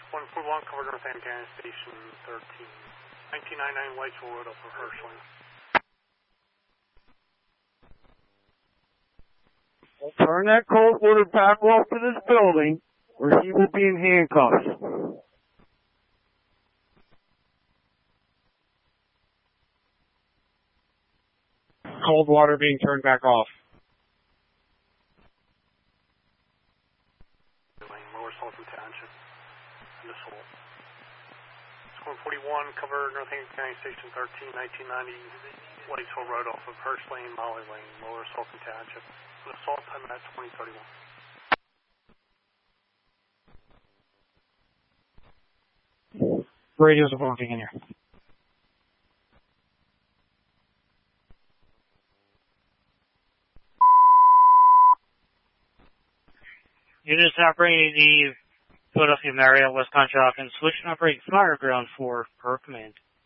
141, cover North Anacana Station 13. 1999 Whitesville Road up for Hirschland. Turn that Colt Woodard back off to this building, or he will be in handcuffs. Cold water being turned back off. Lower Sultan Township. This hole. 141, cover North Anacana Station 13, 1990 Whitesville Road off of Hirsch Lane, Molly Lane, Lower Sultan Township. An assault time at 2031. Radios are working in here. Units operating the Philadelphia Marriott, West Contra, and switch and operating fire ground for per command.